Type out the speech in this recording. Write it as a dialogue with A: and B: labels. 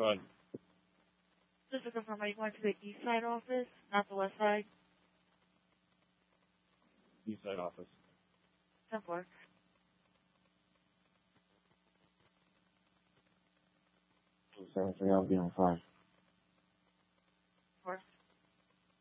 A: Go ahead.
B: Just to confirm, are you going to the east side office, not the west side?
A: East side office.
B: 10-4.
C: I'll be on 5.